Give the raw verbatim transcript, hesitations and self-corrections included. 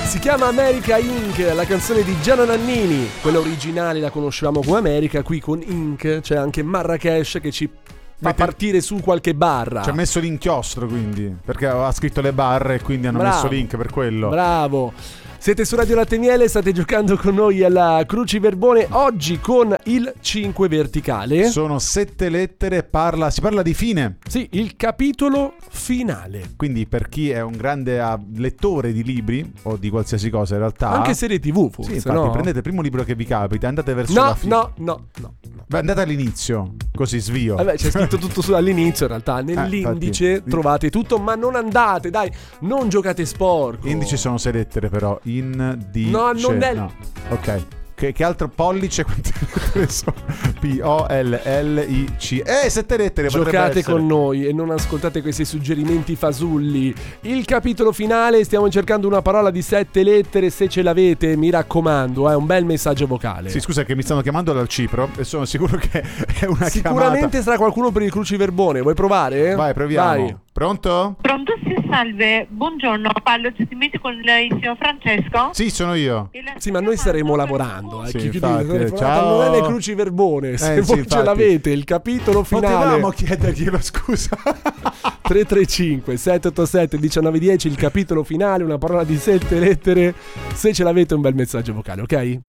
Si chiama America Incorporated, la canzone di Gianna Nannini. Quella originale la conoscevamo come America, qui con Inc c'è anche Marrakesh che ci fa partire su qualche barra. Ci ha messo l'inchiostro, quindi, perché ha scritto le barre e quindi hanno Bravo. messo link per quello. Bravo. Siete su Radio Latte Miele, state giocando con noi alla Cruciverbone, oggi con il cinque verticale. Sono sette lettere, parla, si parla di fine. Sì, il capitolo finale. Quindi per chi è un grande uh, lettore di libri o di qualsiasi cosa in realtà, anche serie tv forse, sì, infatti, no? prendete il primo libro che vi capita, andate verso no, la fine. No, no, no, no. Beh, andate all'inizio, così svio. Vabbè, c'è scritto tutto su all'inizio in realtà, nell'indice eh, trovate tutto, ma non andate, dai, non giocate sporco. Indice sono sei lettere però, in, di, No, non è... No. Ok. Che, che altro pollice? Quante lettere sono? P O L L I C. Eh, sette lettere. Giocate con noi e non ascoltate questi suggerimenti fasulli. Il capitolo finale, stiamo cercando una parola di sette lettere. Se ce l'avete, mi raccomando, è eh, un bel messaggio vocale. Sì, scusa che mi stanno chiamando dal Cipro e sono sicuro che è una Sicuramente chiamata. sarà qualcuno per il Cruciverbone. Vuoi provare? Vai, proviamo. Vai. Pronto? Pronto, sì, salve, buongiorno, parlo giustamente con il signor Francesco? Sì, sono io. Sì, ma noi staremo lavorando. Eh. Sì, Chi infatti, chiude, ciao. non è le Cruciverbone. Se Eh, voi sì, ce infatti. l'avete, il capitolo finale. Potevamo chiederglielo, scusa. tre tre cinque sette otto sette uno nove uno zero, il capitolo finale, una parola di sette lettere. Se ce l'avete, un bel messaggio vocale, ok?